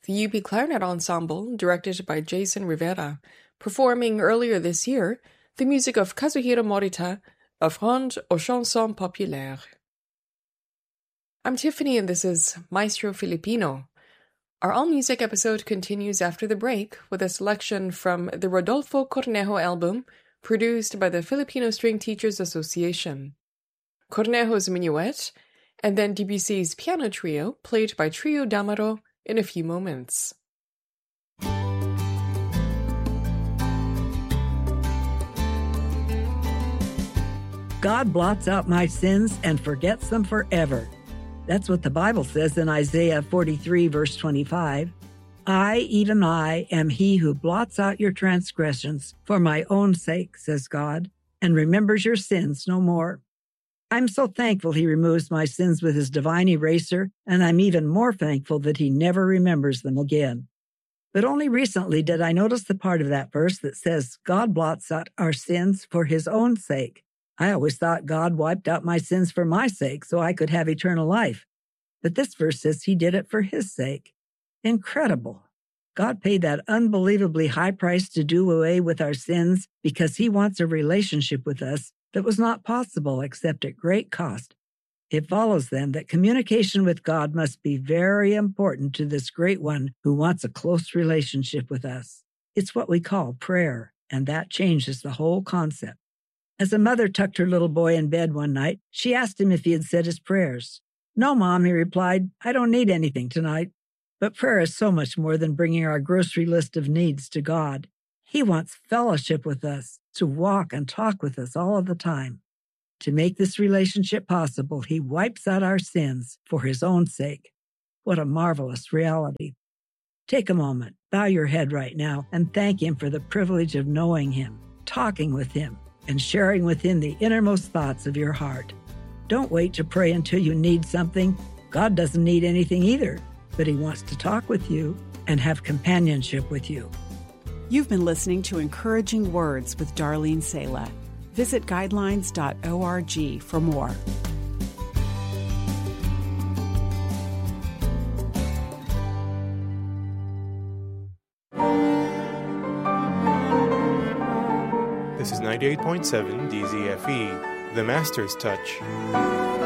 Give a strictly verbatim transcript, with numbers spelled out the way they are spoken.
The U P Clarinet Ensemble, directed by Jason Rivera, performing earlier this year the music of Kazuhiro Morita, A Fronde aux Chansons Populaires. I'm Tiffany and this is Maestro Filipino. Our all-music episode continues after the break with a selection from the Rodolfo Cornejo album produced by the Filipino String Teachers Association. Cornejo's Minuet, and then Debussy's Piano Trio played by Trio Damaro in a few moments. God blots out my sins and forgets them forever. That's what the Bible says in Isaiah forty-three, verse twenty-five. I, even I, am he who blots out your transgressions for my own sake, says God, and remembers your sins no more. I'm so thankful he removes my sins with his divine eraser, and I'm even more thankful that he never remembers them again. But only recently did I notice the part of that verse that says God blots out our sins for his own sake. I always thought God wiped out my sins for my sake so I could have eternal life. But this verse says he did it for his sake. Incredible. God paid that unbelievably high price to do away with our sins because he wants a relationship with us that was not possible except at great cost. It follows then that communication with God must be very important to this great one who wants a close relationship with us. It's what we call prayer, and that changes the whole concept. As a mother tucked her little boy in bed one night, she asked him if he had said his prayers. No, Mom, he replied, I don't need anything tonight. But prayer is so much more than bringing our grocery list of needs to God. He wants fellowship with us, to walk and talk with us all of the time. To make this relationship possible, he wipes out our sins for his own sake. What a marvelous reality. Take a moment, bow your head right now, and thank him for the privilege of knowing him, talking with him, and sharing with him the innermost thoughts of your heart. Don't wait to pray until you need something. God doesn't need anything either, but he wants to talk with you and have companionship with you. You've been listening to Encouraging Words with Darlene Sala. Visit guidelines dot org for more. This is ninety-eight point seven D Z F E, The Master's Touch.